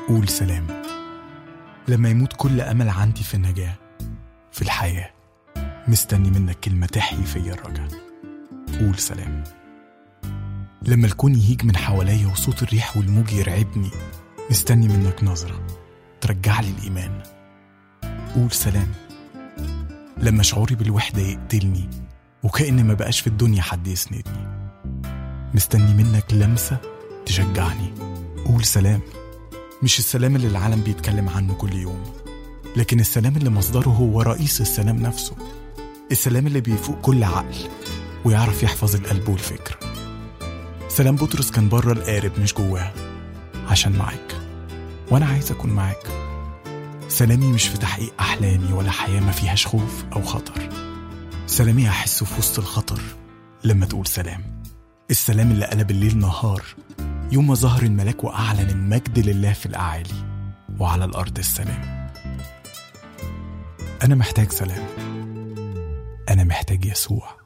قول سلام. لما يموت كل أمل عندي في النجاة في الحياة، مستني منك كلمة تحيي فيا الرجاء. قول سلام. لما الكون يهيج من حواليا وصوت الريح والموج يرعبني، مستني منك نظرة ترجع لي الإيمان. قول سلام. لما شعوري بالوحدة يقتلني وكأن ما بقاش في الدنيا حد يسندني، مستني منك لمسة تشجعني. قول سلام. مش السلام اللي العالم بيتكلم عنه كل يوم، لكن السلام اللي مصدره هو رئيس السلام نفسه. السلام اللي بيفوق كل عقل ويعرف يحفظ القلب والفكر. سلام بطرس كان بره القارب مش جواه، عشان معاك وانا عايز اكون معاك. سلامي مش في تحقيق احلامي ولا حياة ما فيهاش خوف او خطر. سلامي هحسه في وسط الخطر لما تقول سلام. السلام اللي قلب الليل نهار يوم ما ظهر الملاك واعلن المجد لله في الاعالي وعلى الارض السلام. انا محتاج سلام. انا محتاج يسوع.